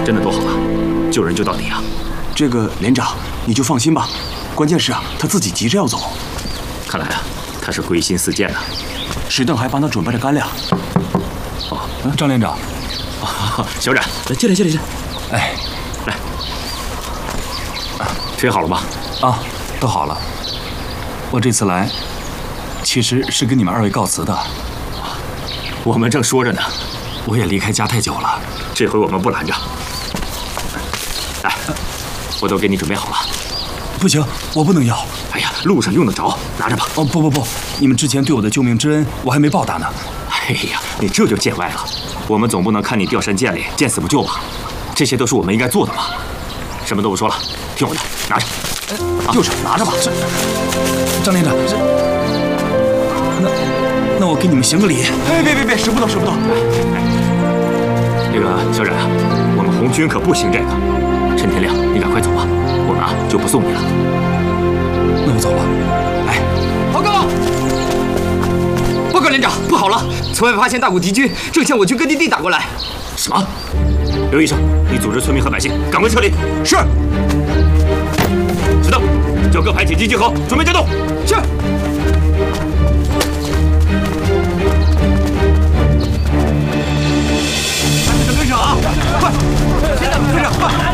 真的多好啊，救人救到底啊！ 这个连长，你就放心吧。关键是啊，他自己急着要走。 看来啊，他是归心似箭呐。 石凳还帮他准备了干粮。 哦，张连长， 小冉， 来进来，进来，进来。哎， 来，tre好了吗？ 啊，都好了。我这次来，其实是跟你们2位告辞的。 我们正说着呢， 我也离开家太久了， 这回我们不拦着。来，我都给你准备好了。 不行，我不能要。 哎呀，路上用得着，拿着吧。 哦，不，你们之前对我的救命之恩，我还没报答呢。 哎呀，你这就见外了。我们总不能看你掉山涧里，见死不救吧？这些都是我们应该做的嘛。什么都不说了，听我的，拿着。就是拿着吧。 张连长，那我给你们行个礼。 别，使不得。 这个小冉啊，我们红军可不兴这个。陈天亮，你赶快走吧，我们啊就不送你了。 那我走了。 哎，报告连长，不好了！此外发现大股敌军正向我军根据地打过来。 什么？刘医生，你组织村民和百姓赶快撤离。 是。 石头，叫各排紧急集合，准备战斗。 是。 跟上啊！快，跟上，快！